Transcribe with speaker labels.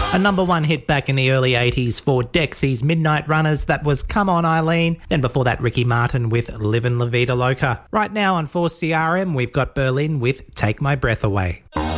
Speaker 1: A number one hit back in the early 80s for Dexy's Midnight Runners. That was Come On Eileen. Then before that, Ricky Martin with Livin' La Vida Loca. Right now on 4CRM, we've got Berlin with Take My Breath Away.